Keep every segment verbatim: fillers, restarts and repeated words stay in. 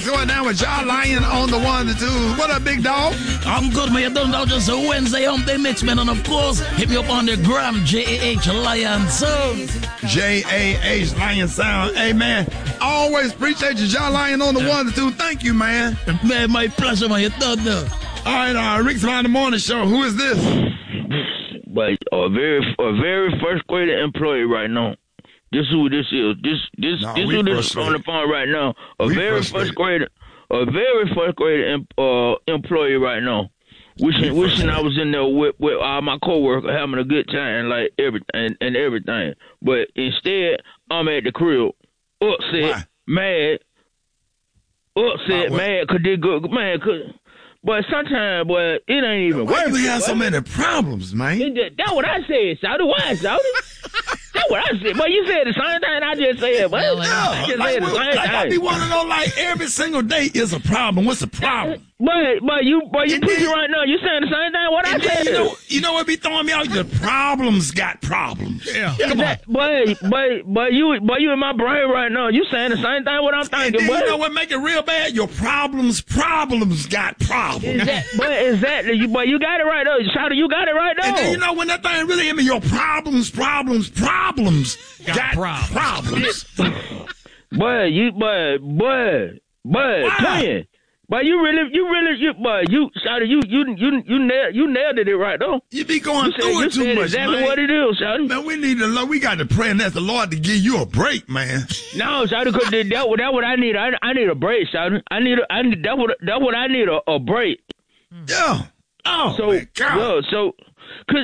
going down with Ja Lion on the one, the two. What up, big dog? I'm good, man. You don't know, just a Wednesday home day mix, man. And of course, hit me up on the gram, J A H Lion Sound. J A H Lion Sound. Hey, man, always appreciate you, Ja Lion on the one, the two. Thank you, man. Man, my pleasure, man. You don't know. All right, uh, Rick's Line the Morning Show. Who is this? But a very, a very first grade employee right now. This is who this is. This, this, no, this who this is on the phone right now. A we very first grade, a very first grade em, uh, employee right now. Wishing, wishing I was in there with, with uh, my coworker having a good time, like everything and, and everything. But instead, I'm at the crib, upset, Why? mad, upset, mad, cause they go, man, cause. But sometimes, boy, it ain't even Why worth you it. have so many problems, man? That's what I said, Shawty. Why, Shawty? That's what I said. But you said the same thing I just said. But no, I just like, said the same like, thing. I be want to know, like, every single day is a problem. What's the problem? But, but you, but you preaching right now. You saying the same thing what I said. You know, you know what be throwing me out? The problems got problems. Yeah. yeah Come that, on. But, but, but you, but you in my brain right now. You saying the same thing what I'm thinking. And then but, you know what make it real bad? Your problems, problems got problems. Is that, but exactly, you, but you got it right though. Shawty, you got it right though. And then you know when that thing really hit me, your problems, problems, problems got, got problems. problems. But you, but, but, but, twin. But you really, you really, you, but you, Shawty, you, you, you, you nailed, you nailed it right though. You be going you through said, it too you said much, exactly man. what it is, Shawty. Man, we need to, we got to pray and ask the Lord to give you a break, man. No, Shawty, cause that, that, that what I need. I, I need a break, Shawty. I need, a, I need, that what, that what I need a, a break. Yeah. Oh, so, man, God. Yeah, so, cause.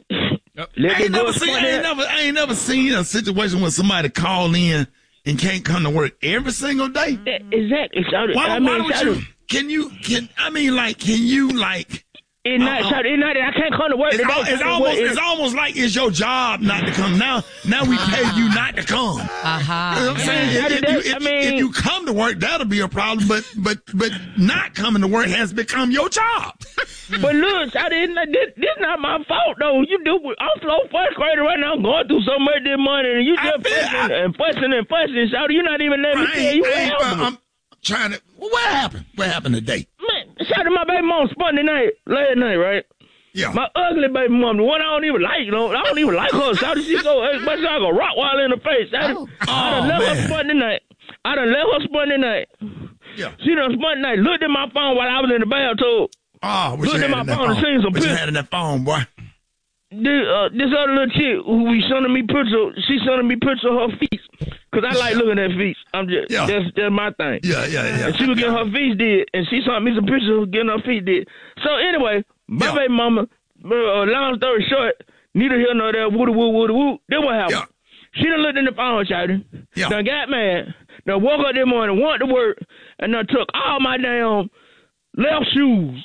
I ain't, never seen, I, ain't never, I ain't never seen a situation where somebody call in and can't come to work every single day. Exactly. Shawty. Why, I why mean, don't Shawty, you? Can you? Can I mean, like, can you, like? It's not, uh, Shawty, it's not that I can't come to work it's today. Al, it's, almost, it's almost like it's your job not to come. Now, now we pay you not to come. Uh-huh. You know what I'm saying? Yeah. If, if, you, if, I mean, if you come to work, that'll be a problem. But but but not coming to work has become your job. But look, Shawty, this, this not my fault though. You do. I'm slow first grader right now. I'm going through so much this money, and you just fussing and fussing and fussing, Shawty. You're not even letting me tell you what happened. I'm trying to. What happened? What happened today? Man, Shawty, my baby mom spun tonight, last night, right? Yeah. My ugly baby mom, the one I don't even like, you know, I don't even like her. Shawty, she go, but she go rock while in the face. Shawty, oh, I done oh, let man. her spun tonight. I done let her spun tonight. Yeah. She done spun tonight. Looked at my phone while I was in the bathtub. Oh, what Looked you at had my in that phone phone? and seen some What pictures. you had in that phone, boy? This, uh, this other little chick who be sending me picture, she sending me picture of her feet. Cause I like looking at feet. I'm just, yeah. that's, that's my thing. Yeah, yeah, yeah. And she was getting her feet did, and she sent me some pictures of getting her feet did. So anyway, my yeah. baby mama, uh, long story short, neither here nor there, woody woo, woody woo. Then what happened? Yeah. She done looked in the phone, Shawty. Yeah. Done got mad. Done woke up this morning, went to work, and done took all my damn left shoes.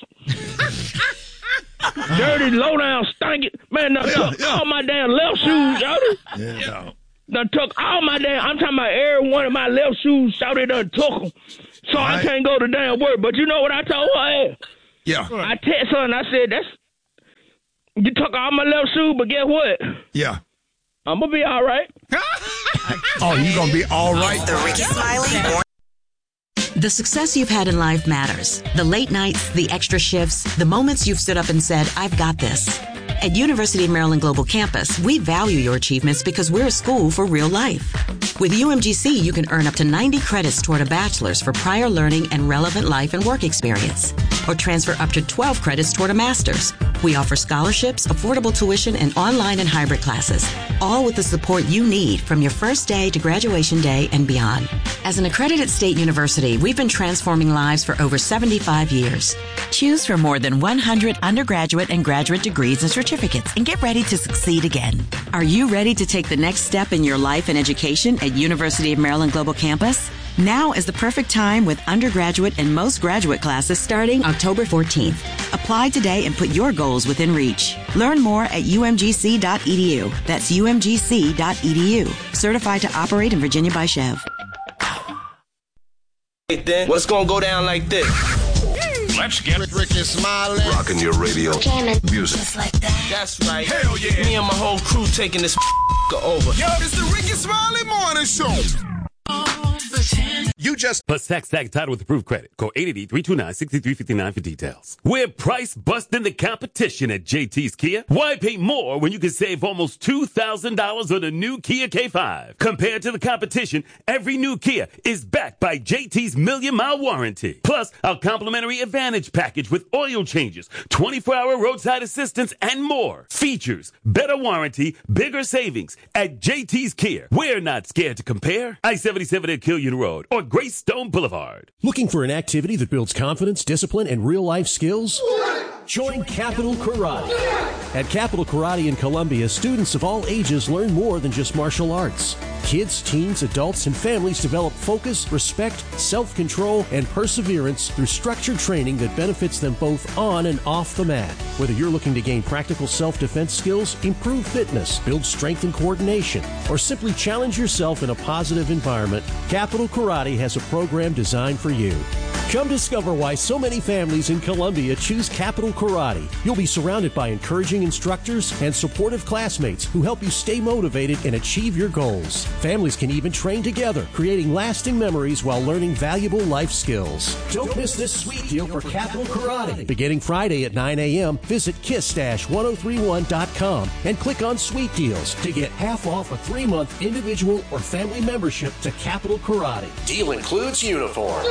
Dirty, low down, stinking. Man, done yeah, took yeah. all my damn left shoes, Shawty. Yeah, yeah. Done took all my damn, I'm talking about every one of my left shoes, Shawty done took them. So all I right. can't go to damn work. But you know what I told her? Yeah. I text her and I said, that's, you took all my left shoes, but guess what? Yeah. I'm going to be all right. Oh, you going to be all right? The Ricky Smiley. The success you've had in life matters. The late nights, the extra shifts, the moments you've stood up and said, I've got this. At University of Maryland Global Campus, we value your achievements because we're a school for real life. With U M G C, you can earn up to ninety credits toward a bachelor's for prior learning and relevant life and work experience, or transfer up to twelve credits toward a master's. We offer scholarships, affordable tuition, and online and hybrid classes, all with the support you need from your first day to graduation day and beyond. As an accredited state university, we've been transforming lives for over seventy-five years. Choose from more than one hundred undergraduate and graduate degrees and certificates and get ready to succeed again. Are you ready to take the next step in your life and education at University of Maryland Global Campus? Now is the perfect time with undergraduate and most graduate classes starting October fourteenth. Apply today and put your goals within reach. Learn more at U M G C dot E D U. That's U M G C dot E D U. Certified to operate in Virginia by Chev. Then what's gonna go down like this? Let's get it, Ricky Smiley. Rocking your radio. Jamming. Music. Just like that. That's right. Hell yeah. Me and my whole crew taking this over. Yo, it's the Ricky Smiley Morning Show. You just... Plus tax tag title with approved credit. Call eight eight eight, three two nine, six three five nine for details. We're price busting the competition at J T's Kia. Why pay more when you can save almost two thousand dollars on a new Kia K five? Compared to the competition, every new Kia is backed by J T's Million Mile Warranty. Plus, our complimentary Advantage package with oil changes, twenty-four hour roadside assistance, and more. Features, better warranty, bigger savings. At J T's Kia, we're not scared to compare. I seventy-seven at Killian Road or Greystone Boulevard. Looking for an activity that builds confidence, discipline, and real-life skills? Join Capital Karate. At Capital Karate in Columbia, students of all ages learn more than just martial arts. Kids, teens, adults, and families develop focus, respect, self-control, and perseverance through structured training that benefits them both on and off the mat. Whether you're looking to gain practical self-defense skills, improve fitness, build strength and coordination, or simply challenge yourself in a positive environment, Capital Karate has a program designed for you. Come discover why so many families in Columbia choose Capital Karate. You'll be surrounded by encouraging instructors and supportive classmates who help you stay motivated and achieve your goals. Families can even train together, creating lasting memories while learning valuable life skills. Don't miss this sweet deal for Capital Karate. Beginning Friday at nine a.m., visit kiss one oh three one dot com and click on Sweet Deals to get half off a three-month individual or family membership to Capital Karate. Deal includes uniform.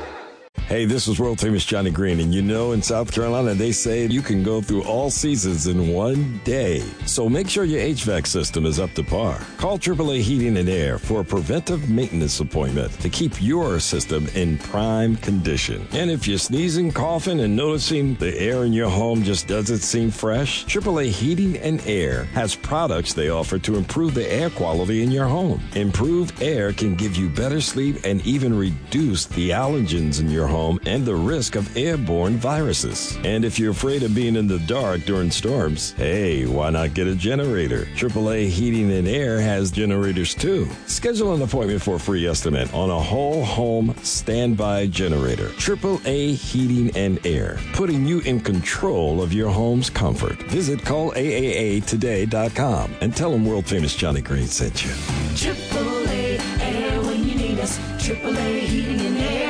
Hey, this is world famous Johnny Green, and you know in South Carolina they say you can go through all seasons in one day. So make sure your H V A C system is up to par. Call triple A Heating and Air for a preventive maintenance appointment to keep your system in prime condition. And if you're sneezing, coughing, and noticing the air in your home just doesn't seem fresh, triple A Heating and Air has products they offer to improve the air quality in your home. Improved air can give you better sleep and even reduce the allergens in your home and the risk of airborne viruses. And if you're afraid of being in the dark during storms, hey, why not get a generator? triple A Heating and Air has generators too. Schedule an appointment for a free estimate on a whole home standby generator. triple A Heating and Air, putting you in control of your home's comfort. Visit call A A A today dot com and tell them world famous Johnny Green sent you. triple A Air when you need us. triple A Heating and Air.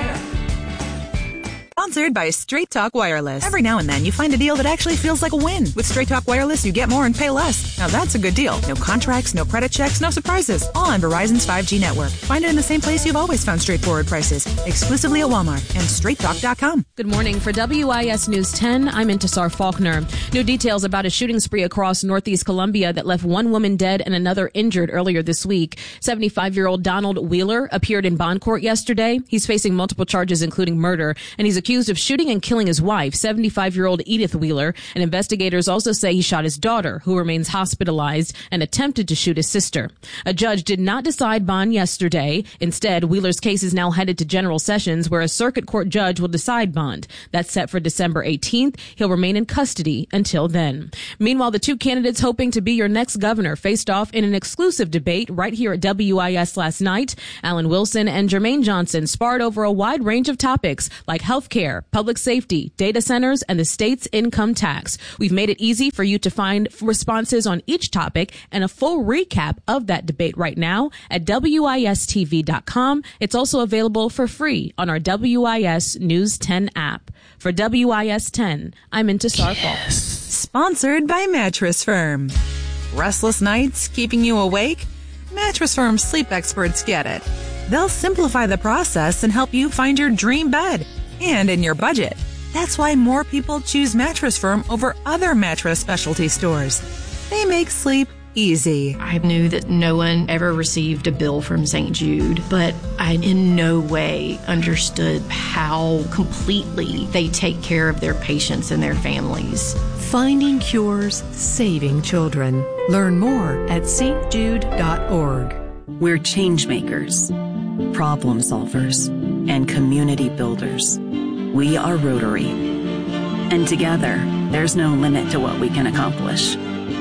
Sponsored by Straight Talk Wireless. Every now and then you find a deal that actually feels like a win. With Straight Talk Wireless, you get more and pay less. Now that's a good deal. No contracts, no credit checks, no surprises. All on Verizon's five G network. Find it in the same place you've always found straightforward prices. Exclusively at Walmart and straight talk dot com. Good morning. For W I S News ten, I'm Intisar Faulkner. New details about a shooting spree across Northeast Columbia that left one woman dead and another injured earlier this week. seventy-five-year-old Donald Wheeler appeared in bond court yesterday. He's facing multiple charges, including murder, and he's accused of shooting and killing his wife, seventy-five-year-old Edith Wheeler, and investigators also say he shot his daughter, who remains hospitalized, and attempted to shoot his sister. A judge did not decide bond yesterday. Instead, Wheeler's case is now headed to General Sessions, where a circuit court judge will decide bond. That's set for December eighteenth. He'll remain in custody until then. Meanwhile, the two candidates hoping to be your next governor faced off in an exclusive debate right here at W I S last night. Alan Wilson and Jermaine Johnson sparred over a wide range of topics like health care, public safety, data centers, and the state's income tax. We've made it easy for you to find responses on each topic and a full recap of that debate right now at W I S T V dot com. It's also available for free on our W I S News ten app. For W I S ten, I'm Intisar Faulkner. Sponsored by Mattress Firm. Restless nights keeping you awake? Mattress Firm sleep experts get it. They'll simplify the process and help you find your dream bed and in your budget. That's why more people choose Mattress Firm over other mattress specialty stores. They make sleep easy. I knew that no one ever received a bill from Saint Jude, but I in no way understood how completely they take care of their patients and their families. Finding cures, saving children. Learn more at S T Jude dot org. We're change makers, problem solvers, and community builders. We are Rotary. And together, there's no limit to what we can accomplish.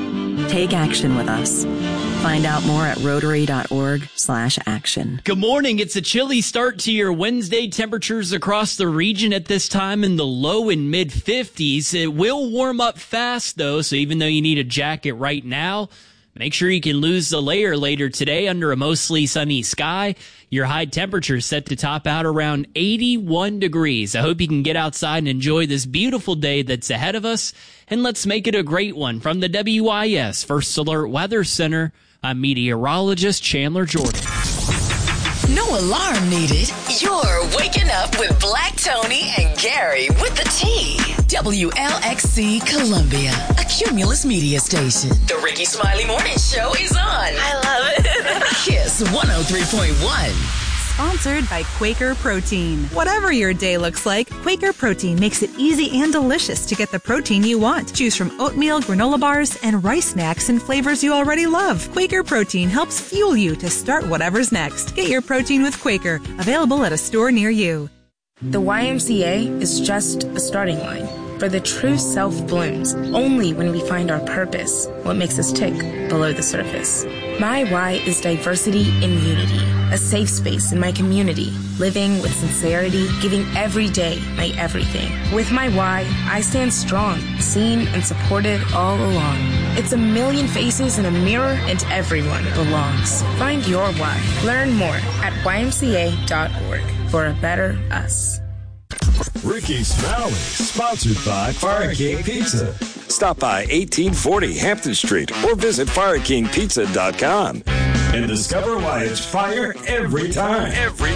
Take action with us. Find out more at rotary dot org slash action. Good morning. It's a chilly start to your Wednesday. Temperatures across the region at this time in the low and mid fifties. It will warm up fast, though, so even though you need a jacket right now, Make sure you can lose a layer later today under a mostly sunny sky. Your high temperature set to top out around eighty-one degrees. I hope you can get outside and enjoy this beautiful day that's ahead of us. And let's make it a great one. From the W I S First Alert Weather Center, I'm meteorologist Chandler Jordan. No alarm needed. You're waking up with Black Tony and Gary with the T. W L X C Columbia, a Cumulus media station. The Ricky Smiley Morning Show is on. I love it. Kiss one oh three point one. Sponsored by Quaker Protein. Whatever your day looks like, Quaker Protein makes it easy and delicious to get the protein you want. Choose from oatmeal, granola bars, and rice snacks in flavors you already love. Quaker Protein helps fuel you to start whatever's next. Get your protein with Quaker, available at a store near you. The Y M C A is just a starting line. For the true self blooms only when we find our purpose, what makes us tick below the surface. My why is diversity and unity, a safe space in my community, living with sincerity, giving every day my everything. With my why, I stand strong, seen and supported all along. It's a million faces in a mirror and everyone belongs. Find your why. Learn more at Y M C A dot org for a better us. Ricky Smiley, sponsored by Fire King Pizza. Stop by eighteen forty Hampton Street or visit fire king pizza dot com and discover why it's fire every time. Every